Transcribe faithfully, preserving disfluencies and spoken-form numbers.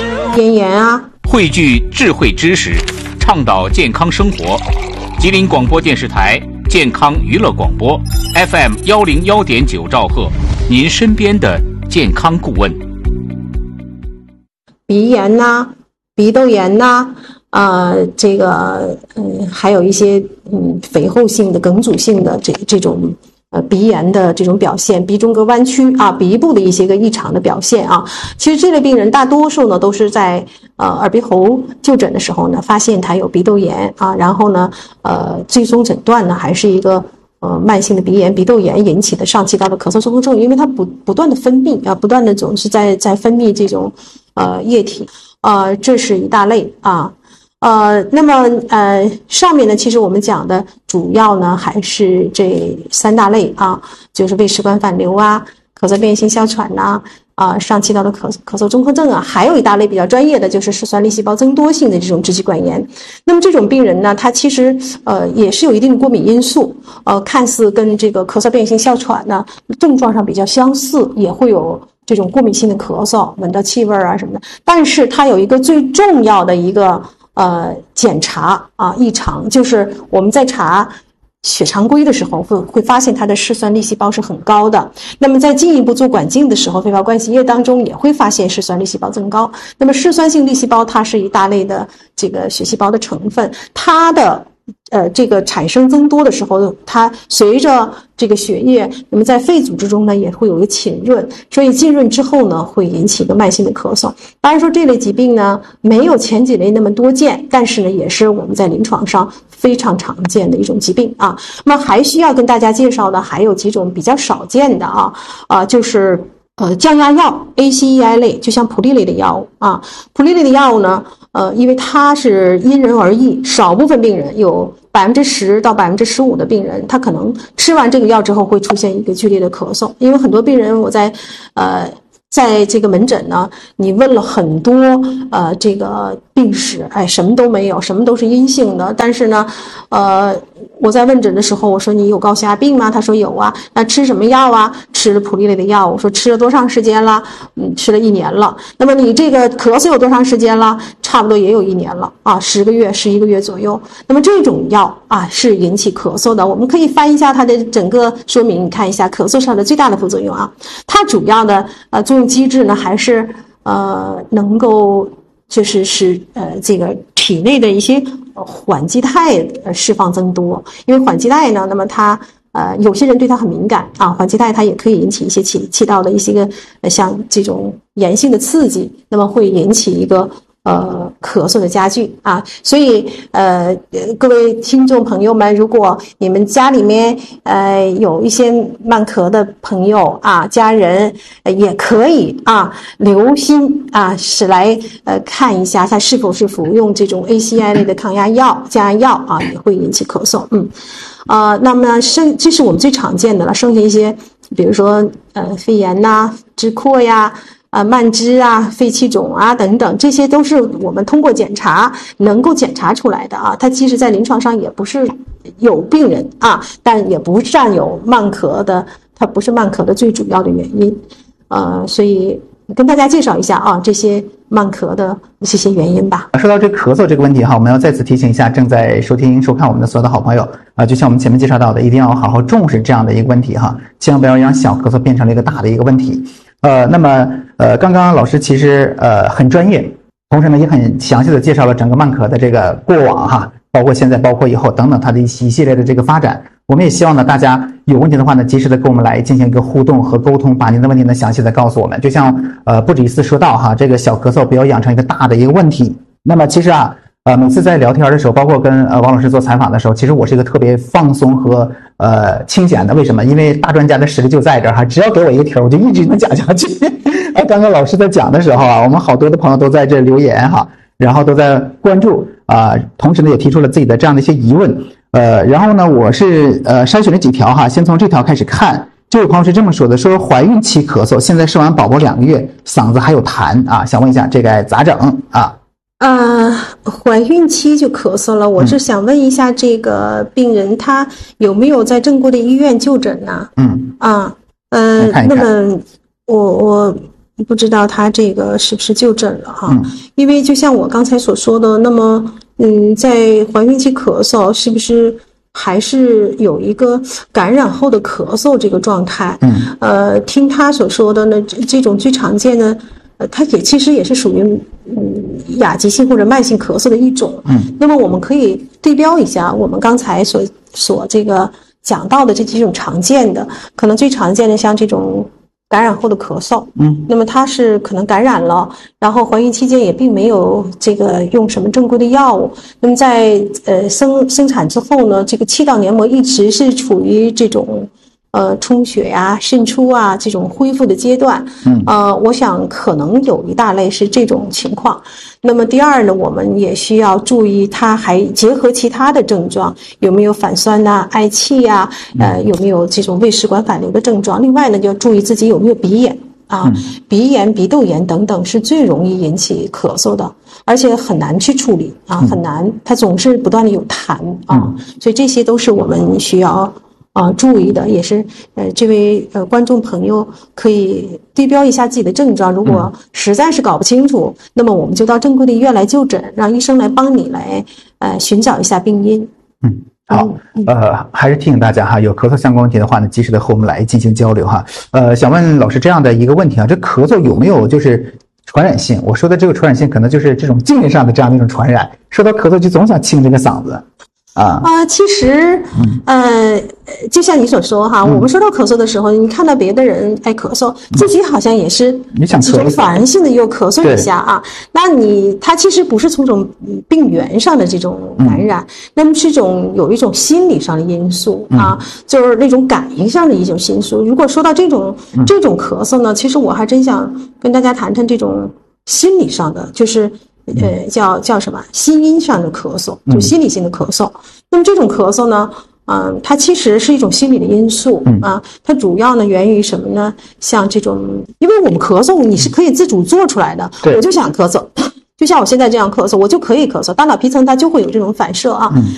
咽炎啊， 汇聚智慧知识，倡导健康生活。吉林广播电视台健康娱乐广播 F M 幺零幺点九兆赫，您身边的健康顾问。 鼻炎呐、啊，鼻窦炎呐、啊，呃，这个嗯，还有一些嗯肥厚性的、梗阻性的这这种。呃，鼻炎的这种表现，鼻中隔弯曲啊，鼻部的一些个异常的表现啊，其实这类病人大多数呢都是在呃耳鼻喉就诊的时候呢，发现他有鼻窦炎啊，然后呢，呃，最终诊断呢还是一个呃慢性的鼻炎、鼻窦炎引起的上气道的咳嗽综合症，因为它不不断的分泌啊，不断的总是在在分泌这种呃液体，呃，这是一大类啊。呃，那么呃，上面呢，其实我们讲的主要呢还是这三大类啊，就是胃食管反流啊、咳嗽变性哮喘呐、啊、啊上气道的咳咳嗽综合症啊，还有一大类比较专业的就是嗜酸粒细胞增多性的这种支气管炎。那么这种病人呢，他其实呃也是有一定的过敏因素，呃，看似跟这个咳嗽变性哮喘呢症状上比较相似，也会有这种过敏性的咳嗽，闻到气味啊什么的，但是它有一个最重要的一个。呃，检查啊异常，就是我们在查血常规的时候会会发现它的嗜酸粒细胞是很高的。那么在进一步做管镜的时候，肺泡灌洗液当中也会发现嗜酸粒细胞增高。那么嗜酸性粒细胞它是一大类的这个血细胞的成分，它的呃这个产生增多的时候，它随着这个血液，那么在肺组织中呢也会有一个浸润，所以浸润之后呢会引起一个慢性的咳嗽。当然说这类疾病呢没有前几类那么多见，但是呢也是我们在临床上非常常见的一种疾病啊。那么还需要跟大家介绍的还有几种比较少见的啊啊就是呃降压药 A C E I 类，就像普利类的药物啊，普利类的药物呢呃因为它是因人而异，少部分病人有百分之十到百分之十五的病人，他可能吃完这个药之后会出现一个剧烈的咳嗽。因为很多病人我在呃在这个门诊呢，你问了很多呃这个病史，哎，什么都没有，什么都是阴性的。但是呢，呃，我在问诊的时候，我说你有高血压病吗？他说有啊。那吃什么药啊？吃了普利类的药。我说吃了多长时间了？嗯，吃了一年了。那么你这个咳嗽有多长时间了？差不多也有一年了啊，十个月、十一个月左右。那么这种药啊是引起咳嗽的，我们可以翻一下它的整个说明，你看一下咳嗽上的最大的副作用啊。它主要的呃作用机制呢还是呃能够就是使呃这个体内的一些缓激肽释放增多，因为缓激肽呢，那么它呃有些人对它很敏感啊，缓激肽它也可以引起一些气气道的一些个呃像这种炎性的刺激，那么会引起一个呃咳嗽的加剧啊。所以呃各位听众朋友们，如果你们家里面呃有一些慢咳的朋友啊，家人、呃、也可以啊留心啊是来呃看一下他是否是服用这种 A C E I 类的抗压药、降压药啊，也会引起咳嗽。嗯啊、呃，那么剩这是我们最常见的了，剩下一些比如说呃肺炎呐、支扩呀。啊，慢支啊、肺气肿啊等等，这些都是我们通过检查能够检查出来的啊。它其实在临床上也不是有病人啊，但也不占有慢咳的，它不是慢咳的最主要的原因。呃，所以跟大家介绍一下啊，这些慢咳的这些原因吧。 说到这咳嗽这个问题哈，我们要再次提醒一下正在收听收看我们的所有的好朋友啊，就像我们前面介绍到的，一定要好好重视这样的一个问题哈，千万不要让小咳嗽变成了一个大的一个问题。呃，那么呃，刚刚老师其实呃很专业，同时呢也很详细的介绍了整个慢咳的这个过往哈，包括现在、包括以后等等它的一系列的这个发展。我们也希望呢大家有问题的话呢，及时的跟我们来进行一个互动和沟通，把您的问题呢详细的告诉我们。就像呃不止一次说到哈，这个小咳嗽不要养成一个大的一个问题。那么其实啊。呃，每次在聊天的时候，包括跟呃王老师做采访的时候，其实我是一个特别放松和呃清闲的。为什么？因为大专家的实力就在这儿哈，只要给我一个题儿，我就一直能讲下去。啊，刚刚老师在讲的时候啊，我们好多的朋友都在这留言哈，然后都在关注啊、呃，同时呢也提出了自己的这样的一些疑问。呃，然后呢，我是呃筛选了几条哈，先从这条开始看。这位朋友是这么说的，说怀孕期咳嗽，现在生完宝宝两个月，嗓子还有痰啊，想问一下这该咋整啊？ 呃，怀孕期就咳嗽了，我是想问一下这个病人他有没有在正规的医院就诊呢？ 嗯， 啊，呃， 看一看那么我我不知道他这个是不是就诊了哈？ 嗯、 因为就像我刚才所说的，那么嗯，在怀孕期咳嗽是不是还是有一个感染后的咳嗽这个状态？ 嗯， 呃，听他所说的呢，这这种最常见的，呃，它也其实也是属于嗯亚急性或者慢性咳嗽的一种。 嗯， 那么我们可以对标一下我们刚才所所这个讲到的这几种常见的，可能最常见的像这种感染后的咳嗽， 嗯， 那么它是可能感染了，然后怀孕期间也并没有这个用什么正规的药物，那么在呃生生产之后呢，这个气道黏膜一直是处于这种呃充血呀、啊、渗出啊这种恢复的阶段， 嗯， 呃，我想可能有一大类是这种情况。那么第二呢，我们也需要注意，它还结合其他的症状，有没有反酸呐、啊、嗳气呀、啊，呃，有没有这种胃食管反流的症状？另外呢，就要注意自己有没有鼻炎啊， 嗯、 鼻炎、鼻窦炎等等是最容易引起咳嗽的，而且很难去处理啊，很难，它总是不断的有痰啊， 嗯、 所以这些都是我们需要。啊，注意的也是，呃，这位呃观众朋友可以对标一下自己的症状，如果实在是搞不清楚，嗯、那么我们就到正规的医院来就诊，让医生来帮你来呃寻找一下病因。 嗯，好，嗯、呃，还是提醒大家哈，有咳嗽相关问题的话呢，及时的和我们来进行交流哈。呃，想问老师这样的一个问题啊，这咳嗽有没有就是传染性？我说的这个传染性，可能就是这种精神上的这样的一种传染，说到咳嗽就总想清这个嗓子。啊啊，其实，呃，就像你所说哈， 嗯、 我们说到咳嗽的时候，你看到别的人爱咳嗽，自己好像也是这种反应性的又咳嗽一下啊。那你它其实不是从这种病原上的这种感染，嗯、那么是一种有一种心理上的因素啊，嗯、就是那种感应上的一种因素。如果说到这种这种咳嗽呢，其实我还真想跟大家谈谈这种心理上的，就是。呃，叫叫什么？心因上的咳嗽，就心理性的咳嗽。嗯、那么这种咳嗽呢，嗯、呃，它其实是一种心理的因素啊。它主要呢源于什么呢？像这种，因为我们咳嗽你是可以自主做出来的。我就想咳嗽，就像我现在这样咳嗽，我就可以咳嗽，大脑皮层它就会有这种反射啊。嗯